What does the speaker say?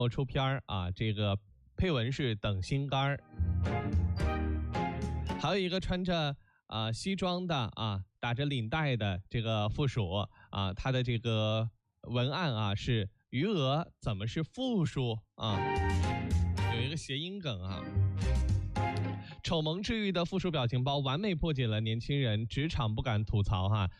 出片儿啊，这个配文是等心肝儿。还有一个穿着西装的啊，打着领带的这个附属啊，它的这个文案啊是余额怎么是负数啊？有一个谐音梗啊。丑萌治愈的附属表情包完美破解了年轻人职场不敢吐槽哈，